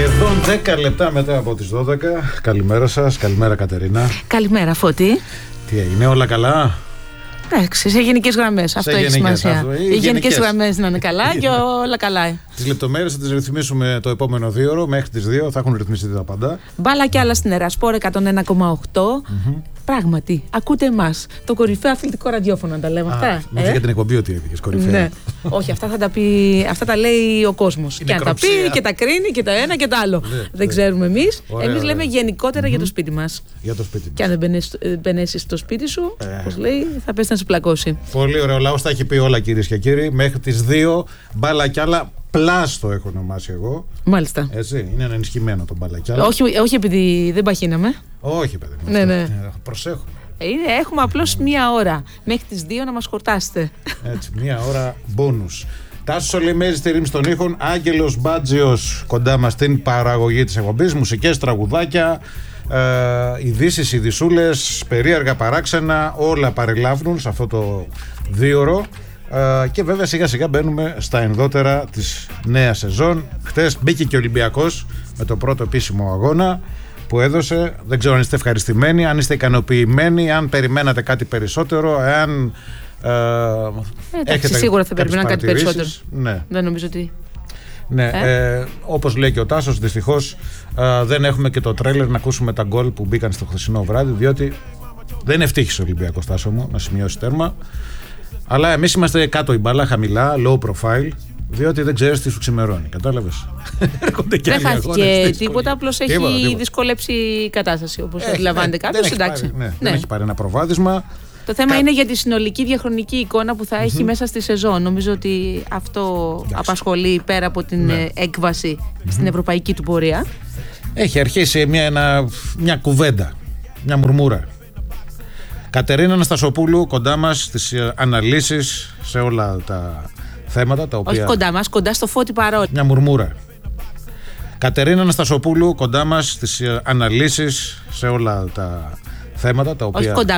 Σχεδόν 10 λεπτά μετά από τις 12. Καλημέρα σας, καλημέρα Κατερίνα. Καλημέρα Φώτη. Τι έγινε, όλα καλά? Εντάξει, σε γενικές γραμμές. Αυτό έχει σημασία. Οι γενικές γραμμές να είναι καλά και όλα καλά. Τις λεπτομέρειες θα τις ρυθμίσουμε το επόμενο 2ωρο. Μέχρι τις 2 θα έχουν ρυθμιστεί τα πάντα. Μπάλα κι άλλα στην Ερασπόρ 101,8. Πράγματι, ακούτε εμάς. Το κορυφαίο αθλητικό ραδιόφωνο, να τα λέμε αυτά. Νομίζω για την εκπομπή ότι έδειξες κορυφαίο. Ναι. Όχι, αυτά θα τα πει, αυτά τα λέει ο κόσμος. Και αν τα πει και τα κρίνει και τα ένα και τα άλλο. Δεν ξέρουμε εμείς. Εμείς λέμε γενικότερα για το σπίτι μας. Για το σπίτι μας. Και αν δεν μπαινέσεις στο σπίτι σου, όπως λέει, θα πέσει να σε πλακώσει. Πολύ ωραίο. Ο λαός τα έχει πει όλα, κυρίες και κύριοι. Μέχρι τις 2 μπάλα κι άλλα. Πλάς το έχω ονομάσει εγώ. Μάλιστα. Έτσι, είναι ένα ενισχυμένο το μπαλακιά. Όχι επειδή δεν παχύναμε. Όχι, παιδί μου. Ναι. Προσέχουμε. Έχουμε απλώς μία ώρα. Μέχρι τις 2 να μας χορτάσετε. Έτσι, μία ώρα μπόνους. Τάσος Ολημέρης στη ρύθμιση των ήχων. Άγγελος Μπάτζιος κοντά μας στην παραγωγή της εκπομπής. Μουσικές, τραγουδάκια, ειδήσεις, ειδησούλες, περίεργα, παράξενα. Όλα παρελάβουν σε αυτό το 2ωρο. Και βέβαια σιγά σιγά μπαίνουμε στα ενδότερα της νέας σεζόν. Χτες μπήκε και ο Ολυμπιακός με το πρώτο επίσημο αγώνα που έδωσε. Δεν ξέρω αν είστε ευχαριστημένοι, αν είστε ικανοποιημένοι, αν περιμένατε κάτι περισσότερο, αν έχετε σίγουρα θα περιμέναν κάτι περισσότερο. Ναι. Δεν νομίζω ότι... Ναι, όπως λέει και ο Τάσος, δυστυχώς δεν έχουμε και το τρέλερ να ακούσουμε τα γκολ που μπήκαν στο χθεσινό βράδυ, διότι δεν ευτύχησε ο Ολυμπιακός, Τάσο μου, να σημειώσει τέρμα. Αλλά εμείς είμαστε κάτω η μπάλα, χαμηλά, low profile, διότι δεν ξέρεις τι σου ξημερώνει. Κατάλαβες? Δεν χάθηκε τίποτα, απλώς έχει δυσκολέψει η κατάσταση, όπως αντιλαμβάνεται κάποιος. Δεν έχει πάρει ένα προβάδισμα. Το θέμα είναι για τη συνολική διαχρονική εικόνα που θα έχει μέσα στη σεζόν. Νομίζω ότι αυτό απασχολεί πέρα από την έκβαση στην ευρωπαϊκή του πορεία. Έχει αρχίσει μια κουβέντα, μια μουρμούρα. Κατερίνα Αναστασοπούλου κοντά μας στις αναλύσεις σε όλα τα θέματα τα οποία... Όχι κοντά μας, κοντά στο Φώτη Παρόλ. Μια μουρμούρα. Κατερίνα Αναστασοπούλου κοντά μας στις αναλύσεις σε όλα τα θέματα τα οποία... Όχι κοντά